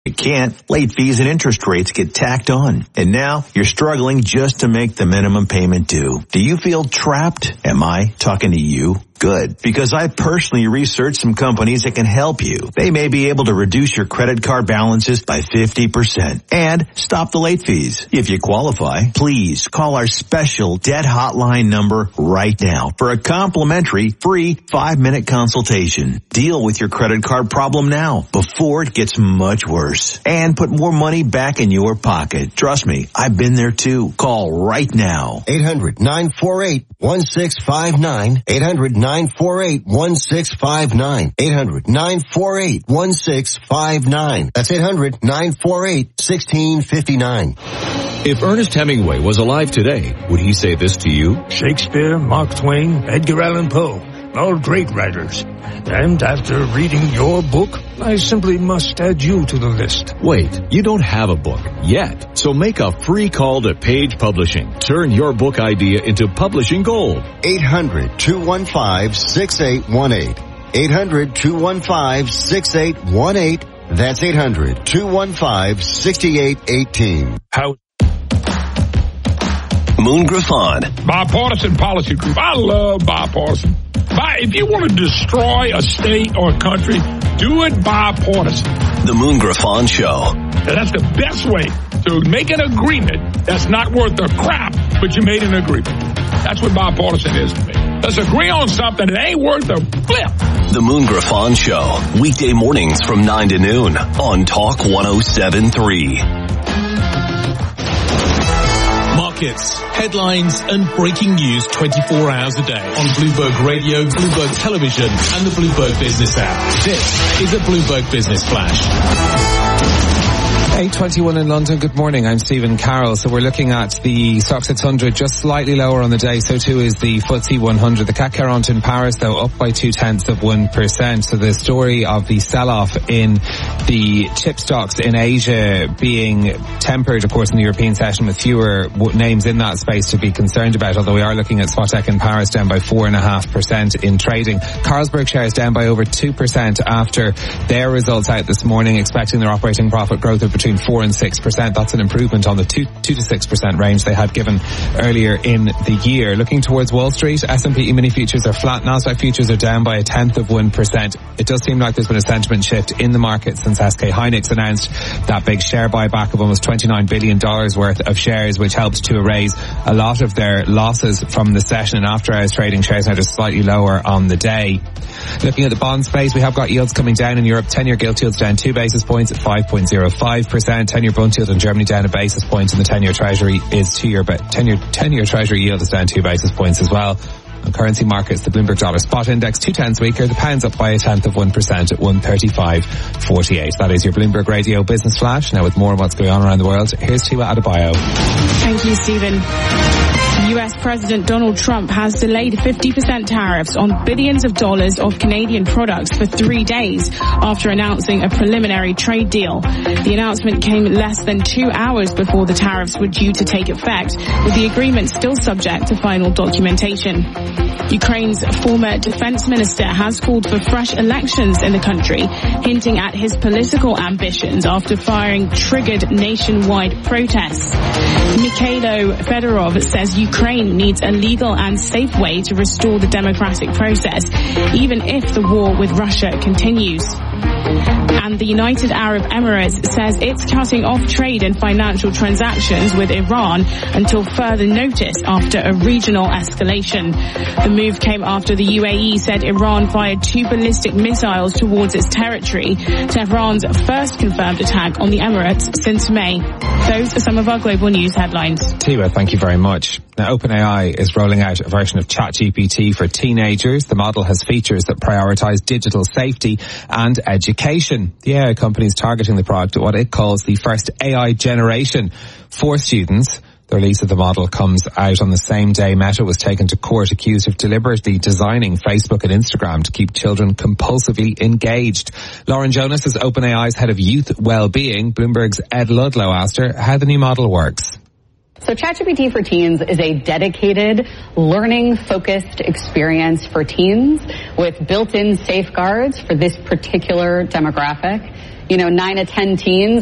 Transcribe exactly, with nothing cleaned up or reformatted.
you can't, late fees and interest rates get tacked on. And now you're struggling just to make the minimum payment due. Do you feel trapped? Am I talking to you? Good, because I personally researched some companies that can help you. They may be able to reduce your credit card balances by fifty percent and stop the late fees. If you qualify, please call our special debt hotline number right now for a complimentary free five-minute consultation. Deal with your credit card problem now before it gets much worse and put more money back in your pocket. Trust me, I've been there too. Call right now. eight hundred nine four eight one six five nine. eight hundred nine four eight one six five nine. eight hundred nine four eight one six five nine. That's eight hundred nine four eight one six five nine. If Ernest Hemingway was alive today, would he say this to you? Shakespeare, Mark Twain, Edgar Allan Poe, all great writers. And after reading your book, I simply must add you to the list. Wait, you don't have a book yet. So make a free call to Page Publishing. Turn your book idea into publishing gold. eight hundred two one five six eight one eight. eight hundred two one five six eight one eight. That's eight hundred two one five six eight one eight. How? Moon Griffon. Bipartisan policy group. I love bipartisan. By, if you want to destroy a state or a country, do it bipartisan. The Moon Griffon Show. And that's the best way to make an agreement that's not worth a crap, but you made an agreement. That's what bipartisan is to me. Let's agree on something that ain't worth a flip. The Moon Griffon Show. Weekday mornings from nine to noon on Talk one oh seven point three. Markets, headlines and breaking news twenty-four hours a day on Bloomberg Radio, Bloomberg Television and the Bloomberg Business app. This is a Bloomberg Business Flash. eight twenty-one in London. Good morning. I'm Stephen Carroll. So we're looking at the Stoxx six hundred just slightly lower on the day. So too is the F T S E one hundred. The C A C quarante in Paris, though, up by two tenths of one percent. So the story of the sell-off in the chip stocks in Asia being tempered, of course, in the European session with fewer names in that space to be concerned about. Although we are looking at Spotec in Paris down by four and a half percent in trading. Carlsberg shares down by over two percent after their results out this morning, expecting their operating profit growth of between four and six percent. That's an improvement on the two two to six percent range they had given earlier in the year. Looking towards Wall Street, S and P E-mini futures are flat. Nasdaq futures are down by a tenth of one percent. It does seem like there's been a sentiment shift in the market since S K Hynix announced that big share buyback of almost twenty-nine billion dollars worth of shares, which helped to erase a lot of their losses from the session. And after hours trading, shares are just slightly lower on the day. Looking at the bond space, we have got yields coming down in Europe. ten-year gilt yields down two basis points at five point zero five percent. ten-year bond yield in Germany down a basis point, and the ten-year treasury is two-year, but ten-year ten-year treasury yield is down two basis points as well. On currency markets, the Bloomberg Dollar Spot Index two tenths weaker. The pound's up by a tenth of one percent at one thirty-five forty-eight. That is your Bloomberg Radio Business Flash. Now with more on what's going on around the world, here's Tiwa Adebayo. Thank you, Stephen. U S President Donald Trump has delayed fifty percent tariffs on billions of dollars of Canadian products for three days after announcing a preliminary trade deal. The announcement came less than two hours before the tariffs were due to take effect, with the agreement still subject to final documentation. Ukraine's former defense minister has called for fresh elections in the country, hinting at his political ambitions after firing triggered nationwide protests. Mikhailo Fedorov says Ukraine needs a legal and safe way to restore the democratic process, even if the war with Russia continues. And the United Arab Emirates says it's cutting off trade and financial transactions with Iran until further notice after a regional escalation. The move came after the U A E said Iran fired two ballistic missiles towards its territory, Tehran's first confirmed attack on the Emirates since May. Those are some of our global news headlines. Tiwa, thank you very much. Now, OpenAI is rolling out a version of ChatGPT for teenagers. The model has features that prioritize digital safety and education. The A I company is targeting the product at what it calls the first A I generation for students. The release of the model comes out on the same day Meta was taken to court, accused of deliberately designing Facebook and Instagram to keep children compulsively engaged. Lauren Jonas is OpenAI's head of youth well-being. Bloomberg's Ed Ludlow asked her how the new model works. So ChatGPT for Teens is a dedicated, learning-focused experience for teens with built-in safeguards for this particular demographic. you know, nine to ten teens